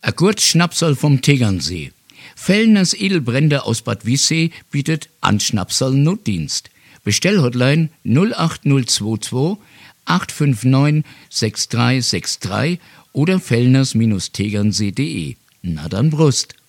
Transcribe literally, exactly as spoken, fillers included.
A kurz Schnapsal vom Tegernsee. Fellners Edelbrände aus Bad Wiessee bietet Anschnapsal Notdienst. Bestellhotline null acht null zwei zwei acht fünf neun sechs drei sechs drei oder fellners Tegernsee punkt de. Na dann Brust.